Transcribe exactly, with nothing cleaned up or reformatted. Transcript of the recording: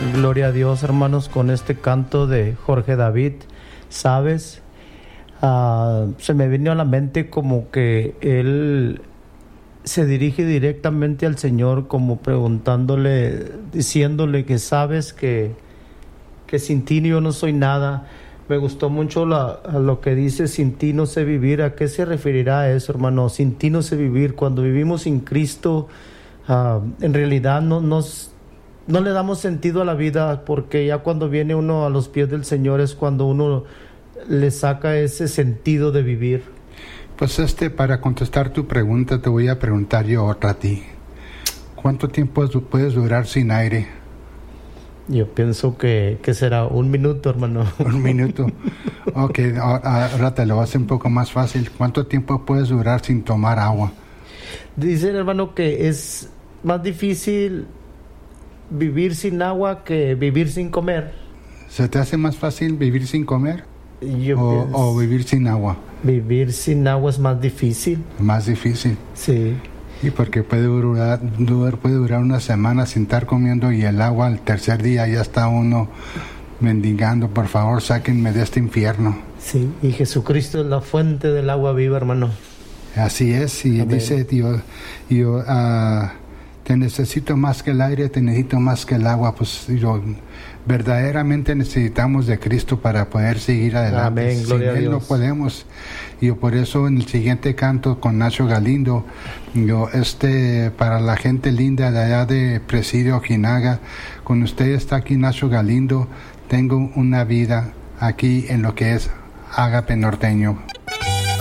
Gloria a Dios, hermanos, con este canto de Jorge David. ¿Sabes? Uh, se me vino a la mente como que él se dirige directamente al Señor, como preguntándole, diciéndole que sabes que, que sin ti yo no soy nada. Me gustó mucho la, lo que dice, sin ti no sé vivir. ¿A qué se referirá a eso, hermano? Sin ti no sé vivir. Cuando vivimos sin Cristo, uh, en realidad no, nos, no le damos sentido a la vida, porque ya cuando viene uno a los pies del Señor es cuando uno le saca ese sentido de vivir. Pues este, para contestar tu pregunta, te voy a preguntar yo otra a ti. ¿Cuánto tiempo puedes durar sin aire? Yo pienso que, que será un minuto, hermano. Un minuto. Ok, ahora te lo hace un poco más fácil. ¿Cuánto tiempo puedes durar sin tomar agua? Dicen, hermano, que es más difícil vivir sin agua que vivir sin comer. ¿Se te hace más fácil vivir sin comer? Yo o, pienso, o vivir sin agua. Vivir sin agua es más difícil. Más difícil. Sí. Y porque puede durar, puede durar una semana sin estar comiendo, y el agua al tercer día ya está uno mendigando, por favor, sáquenme de este infierno. Sí, y Jesucristo es la fuente del agua viva, hermano. Así es, y Amén. Dice, yo, yo uh, te necesito más que el aire, te necesito más que el agua. Pues yo, verdaderamente necesitamos de Cristo para poder seguir adelante. Amén, Sin gloria a Él Dios. no podemos. Y yo por eso en el siguiente canto con Nacho Galindo, yo este para la gente linda de allá de Presidio Ojinaga, con usted está aquí Nacho Galindo, tengo una vida aquí en lo que es Ágape Norteño.